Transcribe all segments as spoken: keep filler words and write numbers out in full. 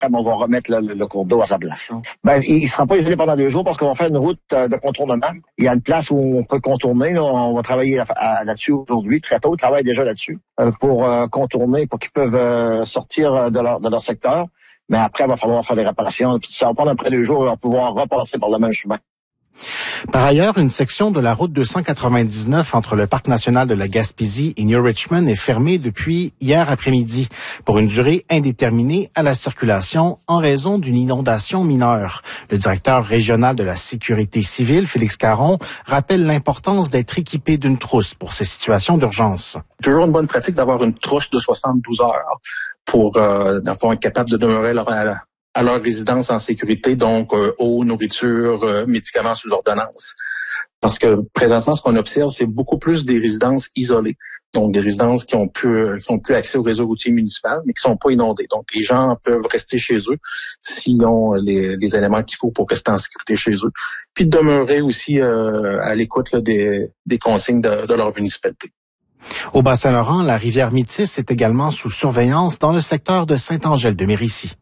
on va remettre le, le cours d'eau à sa place. Ben, il ne sera pas isolé pendant deux jours parce qu'on va faire une route de contournement. Il y a une place où on peut contourner. Là, on va travailler à, à, là-dessus aujourd'hui. Très tôt, on travaille déjà là-dessus euh, pour euh, contourner, pour qu'ils peuvent euh, sortir de leur, de leur secteur. Mais après, il va falloir faire des réparations. Puis ça va prendre après deux jours, on va pouvoir repasser par le même chemin. Par ailleurs, une section de la route deux cent quatre-vingt-dix-neuf entre le Parc national de la Gaspésie et New Richmond est fermée depuis hier après-midi pour une durée indéterminée à la circulation en raison d'une inondation mineure. Le directeur régional de la sécurité civile, Félix Caron, rappelle l'importance d'être équipé d'une trousse pour ces situations d'urgence. Toujours une bonne pratique d'avoir une trousse de soixante-douze heures pour, euh, dans le fond, être capable de demeurer leur, à, à leur résidence en sécurité, donc euh, eau, nourriture, euh, médicaments sous ordonnance. Parce que présentement, ce qu'on observe, c'est beaucoup plus des résidences isolées, donc des résidences qui ont plus, qui ont plus accès au réseau routier municipal, mais qui sont pas inondées. Donc, les gens peuvent rester chez eux s'ils ont les, les éléments qu'il faut pour rester en sécurité chez eux, puis de demeurer aussi euh, à l'écoute là, des, des consignes de, de leur municipalité. Au Bas-Saint-Laurent, la rivière Métis est également sous surveillance dans le secteur de Saint-Angèle-de-Mérici.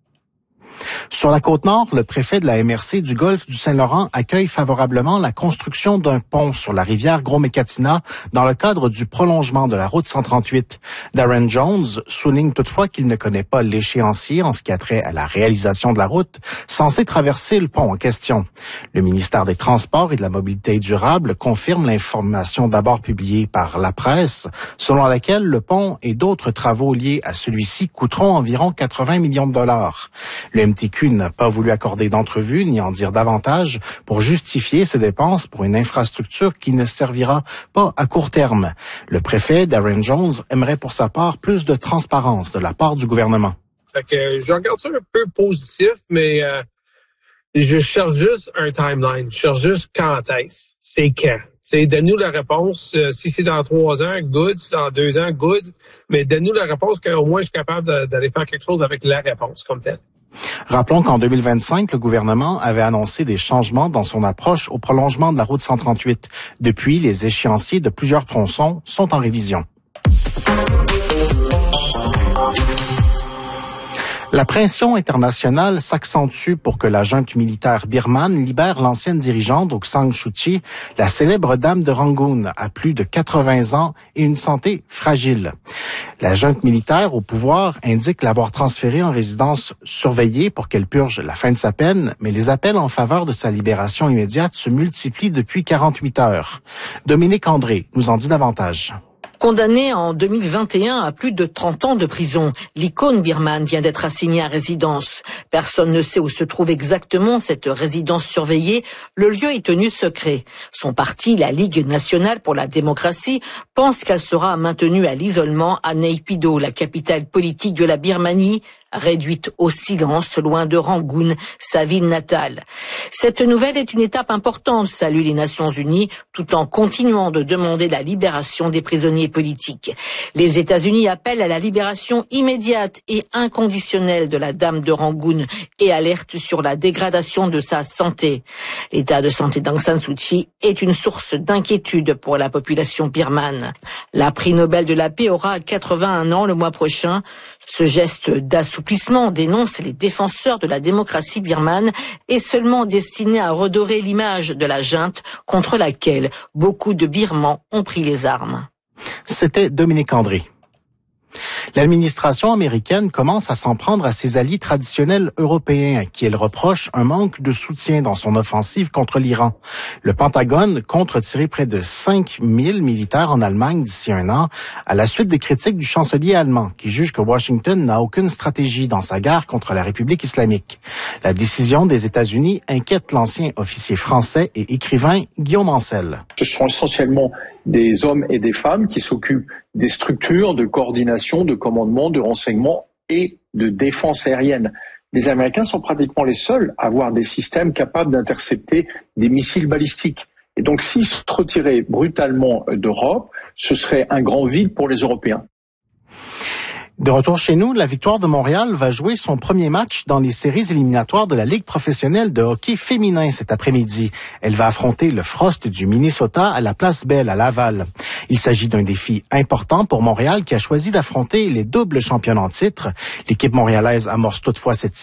Sur la Côte-Nord, le préfet de la M R C du Golfe du Saint-Laurent accueille favorablement la construction d'un pont sur la rivière Gros-Mécatina dans le cadre du prolongement de la route cent trente-huit. Darren Jones souligne toutefois qu'il ne connaît pas l'échéancier en ce qui a trait à la réalisation de la route censée traverser le pont en question. Le ministère des Transports et de la Mobilité durable confirme l'information d'abord publiée par la presse, selon laquelle le pont et d'autres travaux liés à celui-ci coûteront environ quatre-vingts millions de dollars. Le M T Q n'a pas voulu accorder d'entrevue ni en dire davantage pour justifier ces dépenses pour une infrastructure qui ne servira pas à court terme. Le préfet, Darren Jones, aimerait pour sa part plus de transparence de la part du gouvernement. Fait que je regarde ça un peu positif, mais euh, je cherche juste un timeline. Je cherche juste quand est-ce. C'est quand. C'est donne-nous la réponse. Euh, si c'est dans trois ans, good. Si c'est dans deux ans, good. Mais donne-nous la réponse qu'au moins je suis capable de, d'aller faire quelque chose avec la réponse comme telle. Rappelons qu'en deux mille vingt-cinq, le gouvernement avait annoncé des changements dans son approche au prolongement de la route cent trente-huit. Depuis, les échéanciers de plusieurs tronçons sont en révision. La pression internationale s'accentue pour que la junte militaire birmane libère l'ancienne dirigeante Aung San Suu Kyi, la célèbre dame de Rangoon, à plus de quatre-vingts ans et une santé fragile. La junte militaire au pouvoir indique l'avoir transférée en résidence surveillée pour qu'elle purge la fin de sa peine, mais les appels en faveur de sa libération immédiate se multiplient depuis quarante-huit heures. Dominique André nous en dit davantage. Condamné en deux mille vingt et un à plus de trente ans de prison, l'icône birmane vient d'être assignée à résidence. Personne ne sait où se trouve exactement cette résidence surveillée. Le lieu est tenu secret. Son parti, la Ligue nationale pour la démocratie, pense qu'elle sera maintenue à l'isolement à Naypyidaw, la capitale politique de la Birmanie, réduite au silence loin de Rangoon, sa ville natale. Cette nouvelle est une étape importante, saluent les Nations Unies, tout en continuant de demander la libération des prisonniers politiques. Les États-Unis appellent à la libération immédiate et inconditionnelle de la dame de Rangoon et alertent sur la dégradation de sa santé. L'état de santé d'Aung San Suu Kyi est une source d'inquiétude pour la population birmane. La prix Nobel de la paix aura quatre-vingt-un ans le mois prochain. Ce geste d'assouplissement, dénonce les défenseurs de la démocratie birmane, est seulement destiné à redorer l'image de la junte contre laquelle beaucoup de Birmans ont pris les armes. C'était Dominique André. L'administration américaine commence à s'en prendre à ses alliés traditionnels européens, à qui elle reproche un manque de soutien dans son offensive contre l'Iran. Le Pentagone compte retirer près de cinq mille militaires en Allemagne d'ici un an, à la suite de critiques du chancelier allemand, qui juge que Washington n'a aucune stratégie dans sa guerre contre la République islamique. La décision des États-Unis inquiète l'ancien officier français et écrivain Guillaume Ancel. Ce sont essentiellement des hommes et des femmes qui s'occupent des structures de coordination, de commandement, de renseignement et de défense aérienne. Les Américains sont pratiquement les seuls à avoir des systèmes capables d'intercepter des missiles balistiques. Et donc, s'ils se retiraient brutalement d'Europe, ce serait un grand vide pour les Européens. De retour chez nous, la Victoire de Montréal va jouer son premier match dans les séries éliminatoires de la Ligue professionnelle de hockey féminin cet après-midi. Elle va affronter le Frost du Minnesota à la Place Bell à Laval. Il s'agit d'un défi important pour Montréal qui a choisi d'affronter les doubles championnes en titre. L'équipe montréalaise amorce toutefois cette